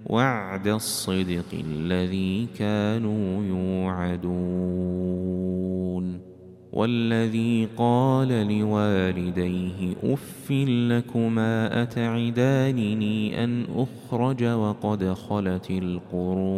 وعد الصدق الذي كانوا يوعدون. والذي قال لوالديه أف لكما أتعدانني أن أخرج وقد خلت القرون